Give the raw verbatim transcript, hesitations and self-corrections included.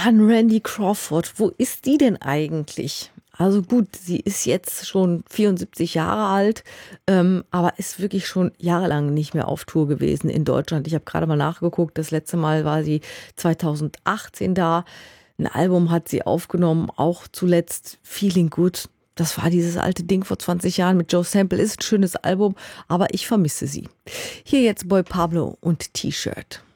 Mann, Randy Crawford, wo ist die denn eigentlich? Also gut, sie ist jetzt schon vierundsiebzig Jahre alt, ähm, aber ist wirklich schon jahrelang nicht mehr auf Tour gewesen in Deutschland. Ich habe gerade mal nachgeguckt, das letzte Mal war sie zweitausendachtzehn da. Ein Album hat sie aufgenommen, auch zuletzt Feeling Good. Das war dieses alte Ding vor zwanzig Jahren mit Joe Sample. Ist ein schönes Album, aber ich vermisse sie. Hier jetzt Boy Pablo und T-Shirt.